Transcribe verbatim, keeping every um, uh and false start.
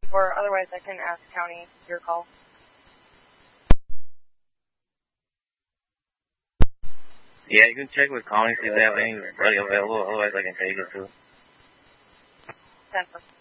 for. Otherwise, I can ask county your call. Yeah, you can check with county, see if they have any ready available. Otherwise, I can take it too. ten four.